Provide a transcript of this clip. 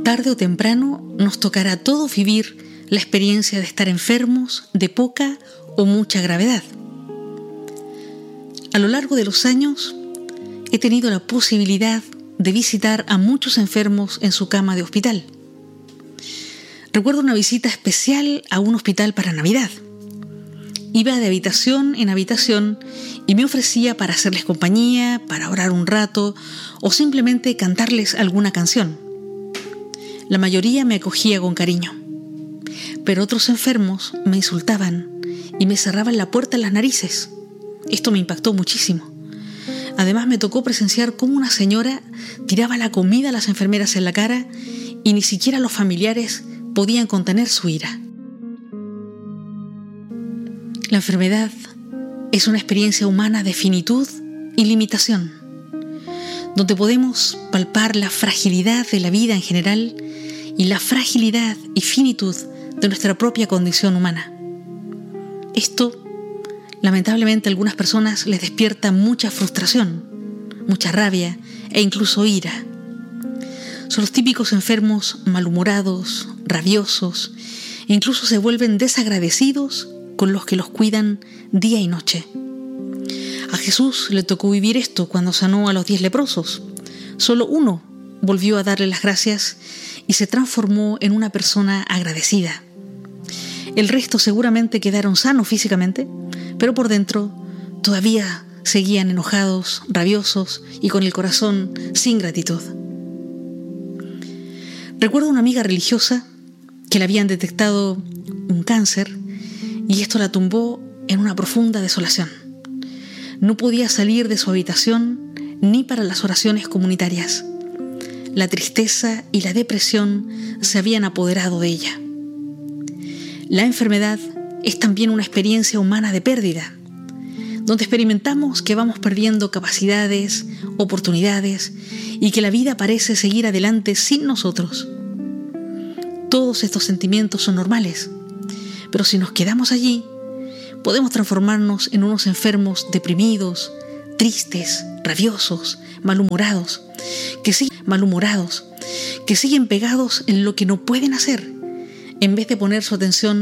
tarde o temprano nos tocará a todos vivir la experiencia de estar enfermos de poca o mucha gravedad. A lo largo de los años he tenido la posibilidad de visitar a muchos enfermos en su cama de hospital. Recuerdo una visita especial a un hospital para Navidad. Iba de habitación en habitación y me ofrecía para hacerles compañía, para orar un rato o simplemente cantarles alguna canción. La mayoría me acogía con cariño, pero otros enfermos me insultaban y me cerraban la puerta en las narices. Esto me impactó muchísimo. Además me tocó presenciar cómo una señora tiraba la comida a las enfermeras en la cara y ni siquiera los familiares podían contener su ira. La enfermedad es una experiencia humana de finitud y limitación, donde podemos palpar la fragilidad de la vida en general y la fragilidad y finitud de nuestra propia condición humana. Esto, lamentablemente, a algunas personas les despierta mucha frustración, mucha rabia e incluso ira. Son los típicos enfermos malhumorados, rabiosos e incluso se vuelven desagradecidos con los que los cuidan día y noche. A Jesús le tocó vivir esto cuando sanó a los 10 leprosos. Solo uno volvió a darle las gracias y se transformó en una persona agradecida. El resto seguramente quedaron sanos físicamente, pero por dentro todavía seguían enojados, rabiosos y con el corazón sin gratitud. Recuerdo una amiga religiosa que le habían detectado un cáncer y esto la tumbó en una profunda desolación. No podía salir de su habitación ni para las oraciones comunitarias. La tristeza y la depresión se habían apoderado de ella. La enfermedad es también una experiencia humana de pérdida, donde experimentamos que vamos perdiendo capacidades, oportunidades y que la vida parece seguir adelante sin nosotros. Todos estos sentimientos son normales, pero si nos quedamos allí, podemos transformarnos en unos enfermos deprimidos, tristes, rabiosos, malhumorados, que siguen pegados en lo que no pueden hacer, en vez de poner su atención